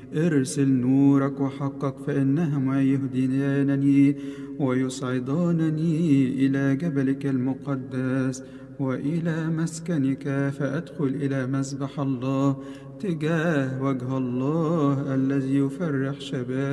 ارسل نورك وحقك، فإنهما يهديانني ويصعدانني إلى جبلك المقدس وإلى مسكنك، فأدخل إلى مسبح الله تجاه وجه الله الذي يفرح شبابي.